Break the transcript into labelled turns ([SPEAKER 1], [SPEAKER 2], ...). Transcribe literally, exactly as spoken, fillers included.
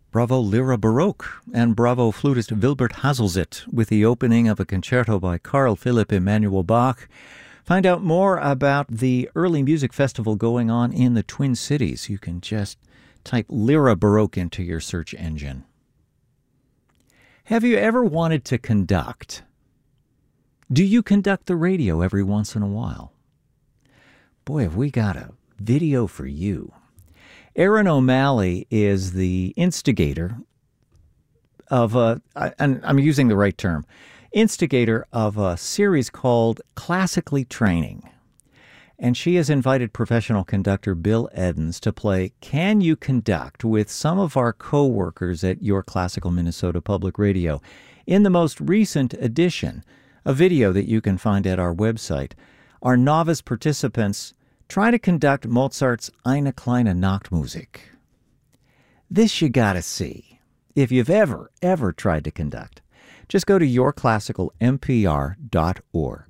[SPEAKER 1] Bravo Lyra Baroque and bravo flutist Wilbert Hazelzit with the opening of a concerto by Carl Philipp Emanuel Bach. Find out more about the early music festival going on in the Twin Cities. You can just type Lyra Baroque into your search engine. Have you ever wanted to conduct? Do you conduct the radio every once in a while? Boy, have we got a video for you. Aaron O'Malley is the instigator of a, and I'm using the right term, instigator of a series called Classically Training. And she has invited professional conductor Bill Edens to play Can You Conduct with some of our co-workers at Your Classical Minnesota Public Radio. In the most recent edition, a video that you can find at our website, our novice participants try to conduct Mozart's Eine kleine Nachtmusik. This you gotta see. If you've ever, ever tried to conduct, just go to your classical m p r dot org.